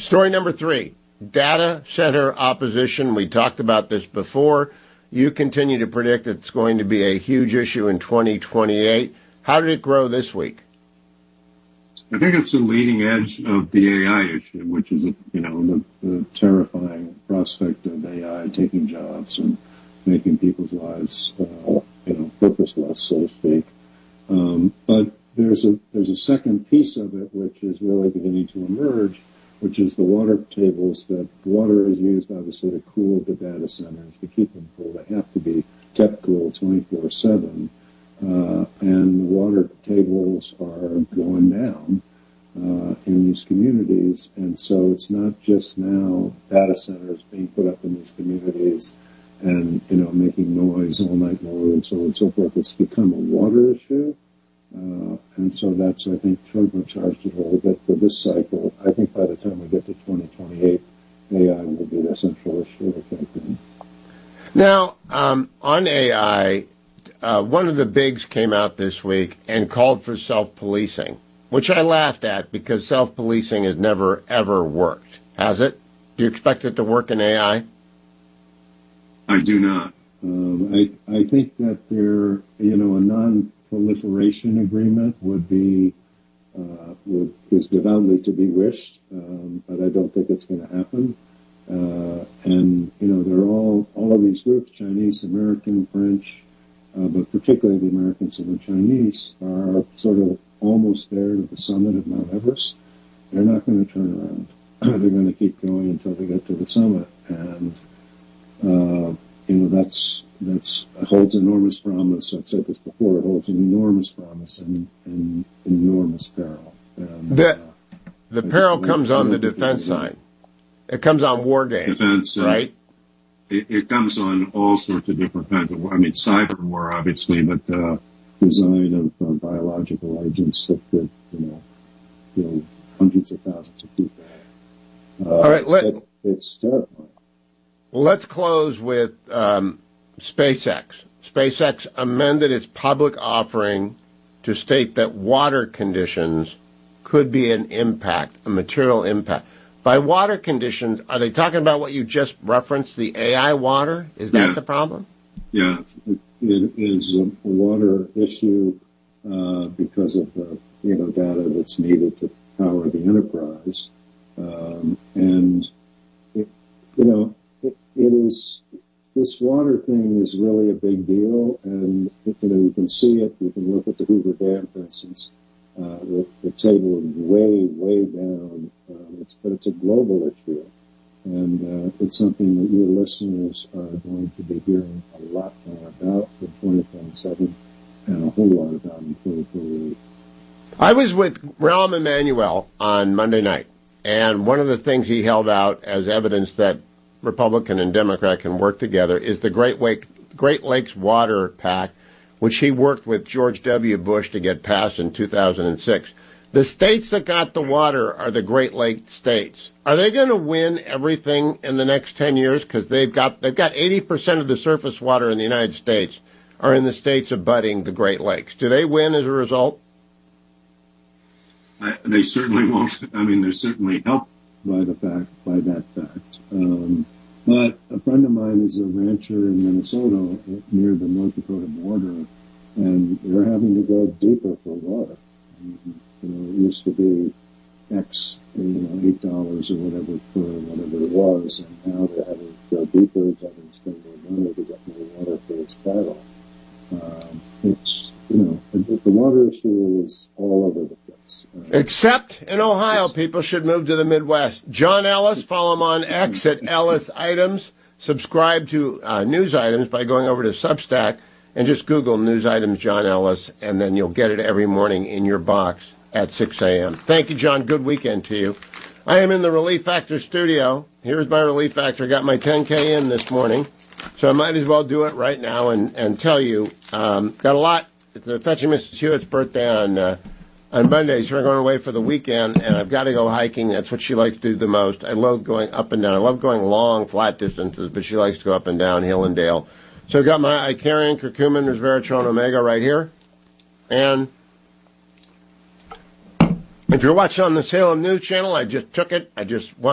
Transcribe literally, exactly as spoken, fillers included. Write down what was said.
Story number three, data center opposition. We talked about this before. You continue to predict it's going to be a huge issue in twenty twenty-eight. How did it grow this week? I think it's the leading edge of the A I issue, which is, you know, the, the terrifying prospect of A I taking jobs and making people's lives, uh, you know, purposeless, so to speak. Um, but there's a there's a second piece of it which is really beginning to emerge, which is the water tables. That water is used, obviously, to cool the data centers, to keep them cool. They have to be kept cool twenty-four seven. Uh, and the water tables are going down uh, in these communities. And so it's not just now data centers being put up in these communities and, you know, making noise all night long and so on and so forth. It's become a water issue. Uh, and so that's, I think, turbocharged it a little bit for this cycle. I think by the time we get to twenty twenty-eight, A I will be the central issue, I think. Now, um, on A I, uh, one of the bigs came out this week and called for self-policing, which I laughed at because self-policing has never, ever worked. Has it? Do you expect it to work in A I? I do not. Um, I, I think that there, you know, a non-proliferation agreement would be, uh, would, is devoutly to be wished, um, but I don't think it's going to happen. Uh, and, you know, they're all, all of these groups, Chinese, American, French, uh, but particularly the Americans and the Chinese are sort of almost there to the summit of Mount Everest. They're not going to turn around. They're going to keep going until they get to the summit. And, uh, you know, that's, that's, holds enormous promise. I've said this before. It holds an enormous promise and, and enormous peril. And, the, uh, the peril comes on the defense side. It comes on war games, defense, uh, right? It, it comes on all sorts of different kinds of war. I mean, cyber war, obviously, but uh, design of uh, biological agents that could, you know, kill hundreds of thousands of people. Uh, all right, let, it, it's terrifying. Let's close with um, SpaceX. SpaceX amended its public offering to state that water conditions could be an impact, a material impact. By water conditions, are they talking about what you just referenced, the A I water? Is that yeah. the problem? Yeah, it, it is a water issue uh, because of the, you know, data that's needed to power the enterprise. Um, and, it, you know, it, it is, this water thing is really a big deal. And, you know, you can see it. You can look at the Hoover Dam, for instance. Uh, the, the table is way, way down. Um, it's, but it's a global issue. And uh, it's something that your listeners are going to be hearing a lot more about in twenty twenty-seven and a whole lot about in twenty twenty-eight. I was with Rahm Emanuel on Monday night, and one of the things he held out as evidence that Republican and Democrat can work together is the Great, Wake, Great Lakes Water Pact, which he worked with George W. Bush to get passed in two thousand six. The states that got the water are the Great Lakes states. Are they going to win everything in the next ten years? Because they've got they've got eighty percent of the surface water in the United States are in the states abutting the Great Lakes. Do they win as a result? I, they certainly won't. I mean, they're certainly helped by the fact by that fact. Um, but a friend of mine is a rancher in Minnesota near the North Dakota border, and they're having to go deeper for water. You know, it used to be X, you know, eight dollars or whatever per whatever it was, and now they're having to go deeper. It's having to spend more money to get more water for its cattle. Um, it's, you know, the, the water issue is all over the place. Uh, Except in Ohio, people should move to the Midwest. John Ellis, follow him on X at Ellis Items. Subscribe to uh, News Items by going over to Substack and just Google News Items John Ellis, and then you'll get it every morning in your box at six a.m. Thank you, John. Good weekend to you. I am in the Relief Factor studio. Here's my Relief Factor. Got my ten K in this morning, so I might as well do it right now and, and tell you. Um, got a lot. It's the Fetching Missus Hewitt's birthday on uh, on Monday, so we're going away for the weekend, and I've got to go hiking. That's what she likes to do the most. I love going up and down. I love going long, flat distances, but she likes to go up and down, hill and dale. So I've got my Icarian curcumin resveratrol omega right here, and if you're watching on the Salem News Channel, I just took it. I just want